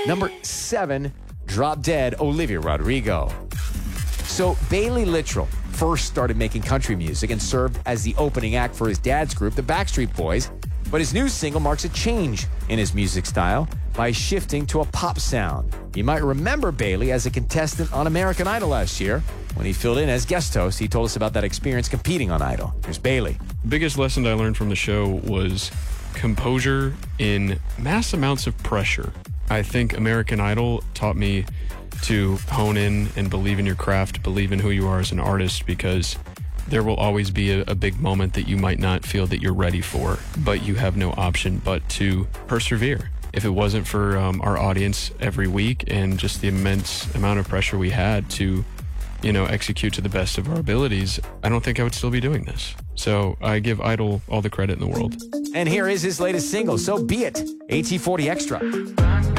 Number 7, Drop Dead, Olivia Rodrigo. So Bailey Littrell first started making country music and served as the opening act for his dad's group, the Backstreet Boys. But his new single marks a change in his music style by shifting to a pop sound. You might remember Bailey as a contestant on American Idol last year. When he filled in as guest host, he told us about that experience competing on Idol. Here's Bailey. The biggest lesson I learned from the show was composure in mass amounts of pressure. I think American Idol taught me to hone in and believe in your craft, believe in who you are as an artist, because there will always be a big moment that you might not feel that you're ready for, but you have no option but to persevere. If it wasn't for our audience every week and just the immense amount of pressure we had to, execute to the best of our abilities, I don't think I would still be doing this. So I give Idol all the credit in the world. And here is his latest single, So Be It, AT40 Extra.